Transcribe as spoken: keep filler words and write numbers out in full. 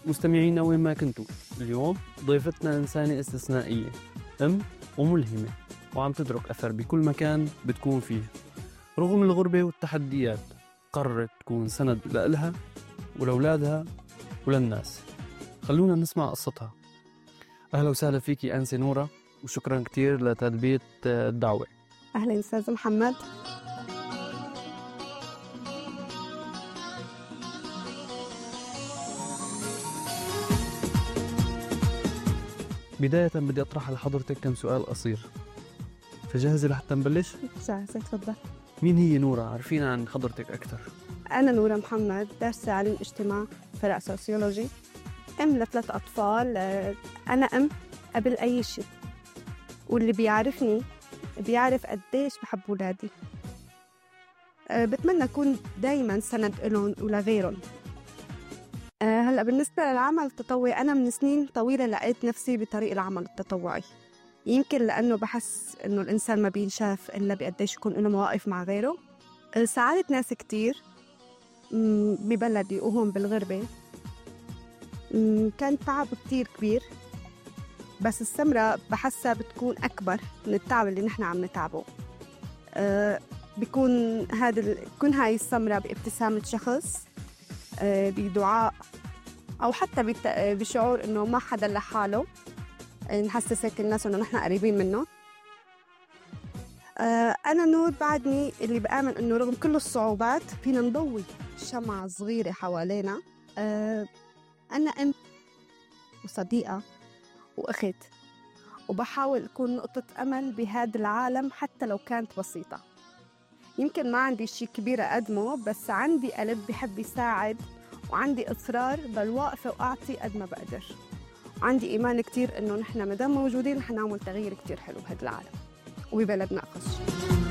مستمعينا وين ما كنتوا، اليوم ضيفتنا إنسانة استثنائية، أم وملهمة، وعم تترك أثر بكل مكان بتكون فيه. رغم الغربة والتحديات قررت تكون سند لإلها ولأولادها وللناس. خلونا نسمع قصتها. أهلا وسهلا فيكي أنسة نورة، وشكرا كتير لتلبية الدعوة. أهلا أستاذ محمد. بداية بدي أطرح لحضرتك كم سؤال قصير، فجاهزة لحتى نبلش؟ جاهزة، تفضل. مين هي نورة؟ عرفينا عن حضرتك أكثر. أنا نورة محمد، دارسة علم اجتماع فرع سوسيولوجي، أم لثلاث أطفال. أنا أم قبل أي شيء، واللي بيعرفني بيعرف قديش بحب أولادي. بتمنى أكون دايماً سند لهم ولغيرهم. هلأ بالنسبة للعمل التطوعي، أنا من سنين طويلة لقيت نفسي بطريق العمل التطوعي، يمكن لأنه بحس إنه الإنسان ما بينشاف إلا بقديش يكون له مواقف مع غيره. ساعدت ناس كتير ببلدي وهم بالغربة. كان تعب كتير كبير، بس الثمرة بحسها بتكون أكبر من التعب اللي نحن عم نتعبه. أه بيكون هذا كون هاي الثمرة بابتسامة شخص، أه بدعاء، أو حتى بشعور إنه ما حدا لحاله، نحسس هيك الناس إنه نحن قريبين منه. أه أنا نور بعدني اللي بآمن إنه رغم كل الصعوبات فينا نضوي شمعة صغيرة حوالينا. أه أنا أم وصديقة وأخت، وبحاول أكون نقطة أمل بهذا العالم حتى لو كانت بسيطة. يمكن ما عندي شيء كبير أقدمه، بس عندي قلب بحب يساعد، وعندي إصرار ضل واقفة وأعطي قد ما بقدر. وعندي إيمان كتير إنه نحن مدام موجودين رح نعمل تغيير كتير حلو بهذا العالم وببلدنا أخص.